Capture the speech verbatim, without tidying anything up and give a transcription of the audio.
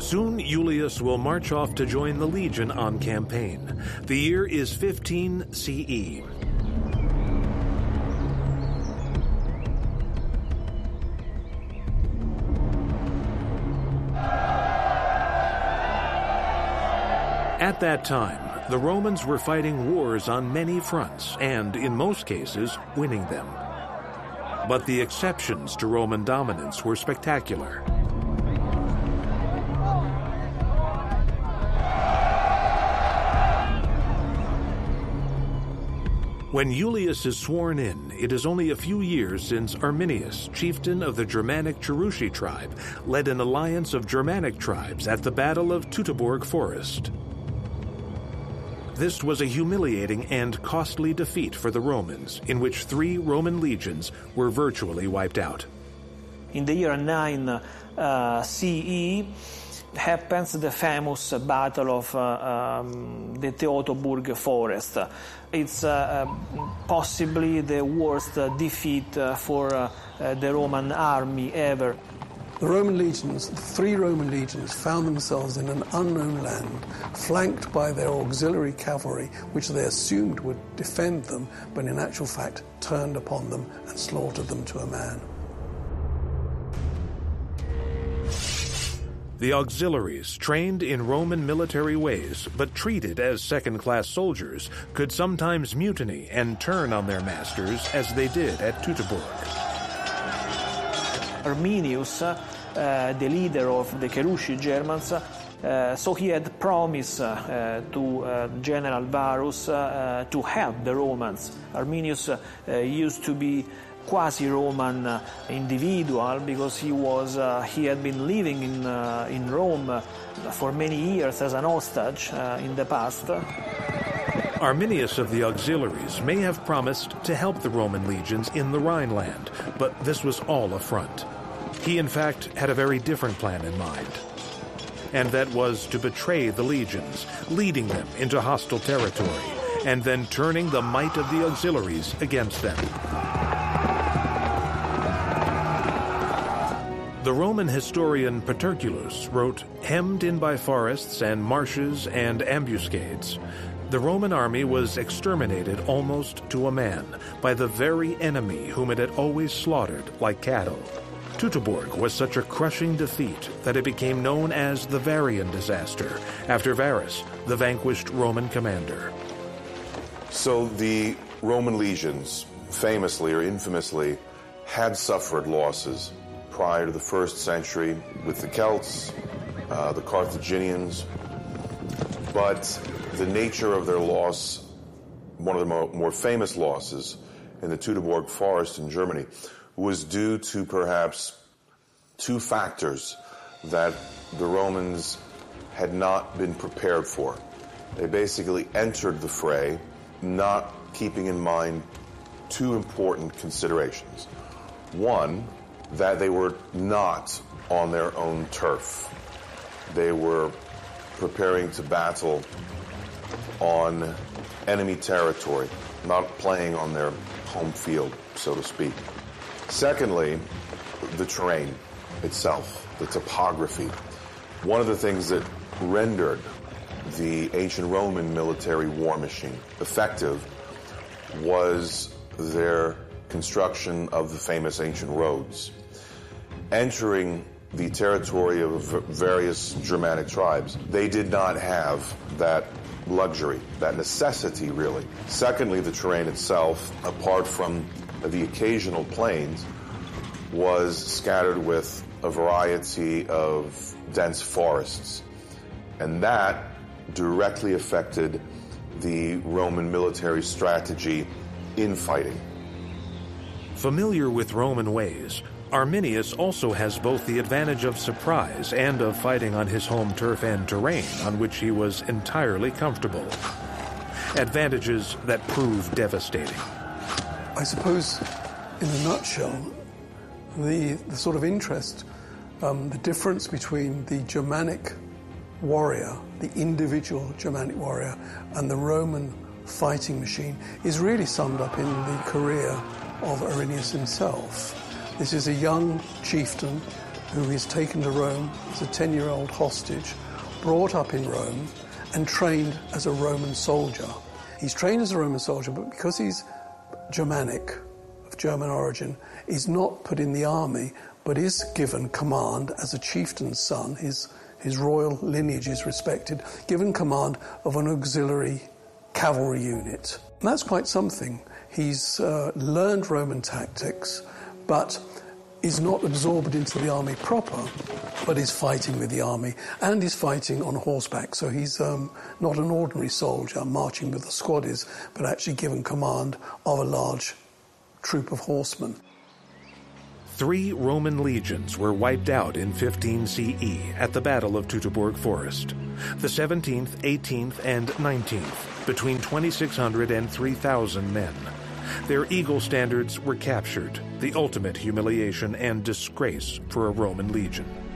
Soon, Iulius will march off to join the legion on campaign. The year is fifteen C E. At that time, the Romans were fighting wars on many fronts and, in most cases, winning them. But the exceptions to Roman dominance were spectacular. When Iulius is sworn in, it is only a few years since Arminius, chieftain of the Germanic Cherushi tribe, led an alliance of Germanic tribes at the Battle of Teutoburg Forest. This was a humiliating and costly defeat for the Romans, in which three Roman legions were virtually wiped out. In the year nine uh, C E happens the famous Battle of uh, um, the Teutoburg Forest. It's uh, uh, possibly the worst uh, defeat uh, for uh, uh, the Roman army ever. The Roman legions, the three Roman legions, found themselves in an unknown land, flanked by their auxiliary cavalry, which they assumed would defend them, but in actual fact turned upon them and slaughtered them to a man. The auxiliaries, trained in Roman military ways, but treated as second-class soldiers, could sometimes mutiny and turn on their masters, as they did at Teutoburg. Arminius, uh, the leader of the Cherushi Germans, uh, so he had promised uh, to uh, General Varus uh, to help the Romans. Arminius uh, used to be quasi-Roman uh, individual because he was uh, he had been living in uh, in Rome uh, for many years as an hostage uh, in the past. Arminius of the auxiliaries may have promised to help the Roman legions in the Rhineland, but this was all a front. He, in fact, had a very different plan in mind. And that was to betray the legions, leading them into hostile territory, and then turning the might of the auxiliaries against them. The Roman historian Paterculus wrote, "Hemmed in by forests and marshes and ambuscades, the Roman army was exterminated almost to a man by the very enemy whom it had always slaughtered like cattle." Teutoburg was such a crushing defeat that it became known as the Varian disaster, after Varus, the vanquished Roman commander. So the Roman legions, famously or infamously, had suffered losses prior to the first century with the Celts, uh, the Carthaginians, but the nature of their loss, one of the more, more famous losses in the Teutoburg Forest in Germany, was due to perhaps two factors that the Romans had not been prepared for. They basically entered the fray not keeping in mind two important considerations. One, that they were not on their own turf. They were preparing to battle on enemy territory, not playing on their home field, so to speak. Secondly, the terrain itself, the topography. One of the things that rendered the ancient Roman military war machine effective was their construction of the famous ancient roads. Entering the territory of various Germanic tribes, they did not have that luxury, that necessity, really. Secondly, the terrain itself, apart from the occasional plains, was scattered with a variety of dense forests. And that directly affected the Roman military strategy in fighting. Familiar with Roman ways, Arminius also has both the advantage of surprise and of fighting on his home turf and terrain on which he was entirely comfortable. Advantages that prove devastating. I suppose, in a nutshell, the, the sort of interest, um, the difference between the Germanic warrior, the individual Germanic warrior, and the Roman fighting machine is really summed up in the career of Arrhenius himself. This is a young chieftain who is taken to Rome as a ten-year-old hostage, brought up in Rome, and trained as a Roman soldier. He's trained as a Roman soldier, but because he's Germanic, of German origin, is not put in the army, but is given command as a chieftain's son. His, his royal lineage is respected, given command of an auxiliary cavalry unit. And that's quite something. He's uh, learned Roman tactics, but is not absorbed into the army proper, but is fighting with the army, and is fighting on horseback. So he's um, not an ordinary soldier marching with the squaddies, but actually given command of a large troop of horsemen. Three Roman legions were wiped out in fifteen C E at the Battle of Teutoburg Forest. The seventeenth, eighteenth, and nineteenth, between twenty-six hundred and three thousand men. Their eagle standards were captured, the ultimate humiliation and disgrace for a Roman legion.